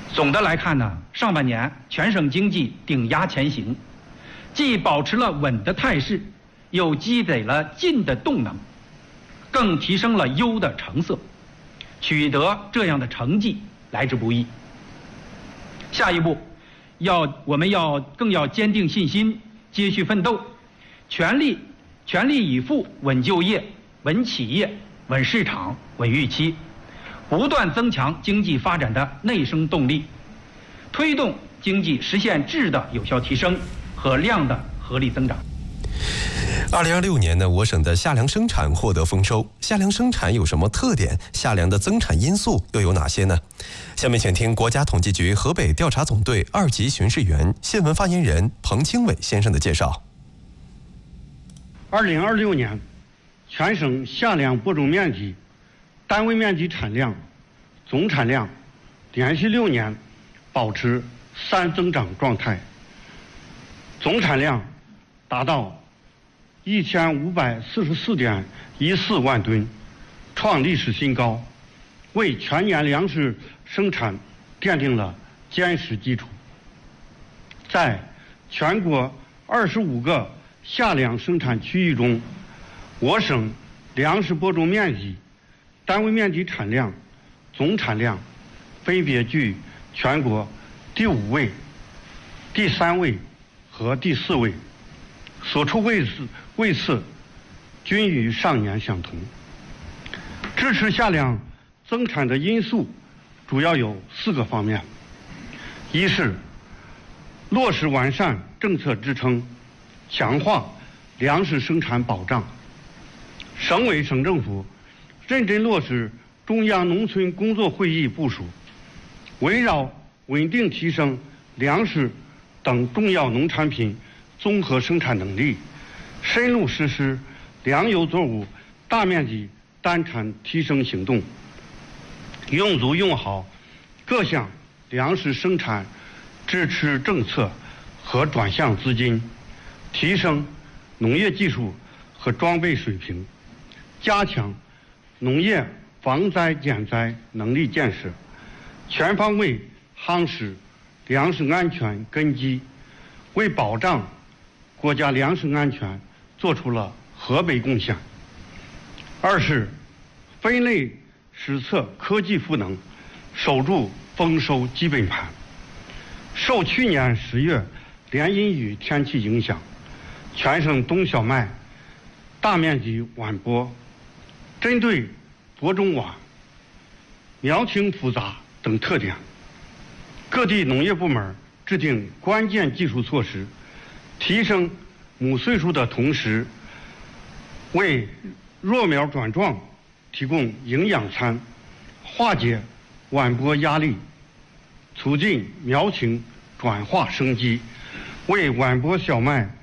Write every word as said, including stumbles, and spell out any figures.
总的来看呢，上半年全省经济顶压前行，既保持了稳的态势，又积累了进的动能，更提升了优的成色，取得这样的成绩来之不易。下一步，要我们要更要坚定信心，接续奋斗，全力全力以赴稳就业、稳企业、稳市场、稳预期，不断增强经济发展的内生动力，推动经济实现质的有效提升和量的合理增长。 二零二六年呢，我省的夏粮生产获得丰收。夏粮生产有什么特点？夏粮的增产因素又有哪些呢？下面请听国家统计局河北调查总队二级巡视员、新闻发言人彭清伟先生的介绍。 二零二六年，全省夏粮播种面积、单位面积产量、总产量连续六年保持三增长状态，总产量达到一千五百四十四点一四万吨，创历史新高，为全年粮食生产奠定了坚实基础。在全国二十五个夏粮生产区域中，我省粮食播种面积、单位面积产量、总产量分别居全国第五位、第三位和第四位，所处位次位次均与上年相同。支持夏粮增产的因素主要有四个方面：一是落实完善政策支撑，强化粮食生产保障。省委省政府认真落实中央农村工作会议部署，围绕稳定提升粮食等重要农产品综合生产能力，深入实施粮油作物大面积单产提升行动，用足用好各项粮食生产支持政策和转向资金，提升农业技术和装备水平，加强农业防灾减灾能力建设，全方位夯实粮食安全根基，为保障国家粮食安全做出了河北贡献。二是分类施策科技赋能，守住丰收基本盘。受去年十月连阴雨天气影响，全省冬小麦大面积晚播，针对播种晚、苗情复杂等特点，各地农业部门制定关键技术措施，提升亩岁数的同时，为弱苗转壮提供营养餐，化解晚播压力，促进苗情转化生机，为晚播小麦